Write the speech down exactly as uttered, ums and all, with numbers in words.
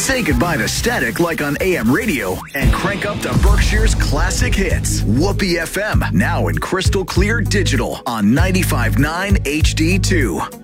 Say goodbye to static like on A M radio and crank up to Berkshire's classic hits. Whoopee F M, now in crystal clear digital on ninety-five point nine H D two.